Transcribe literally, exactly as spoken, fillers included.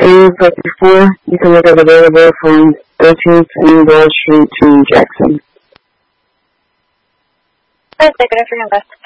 And for before, you can look at available from thirteenth and Broad Street to Jackson. Hi, good afternoon, Beth.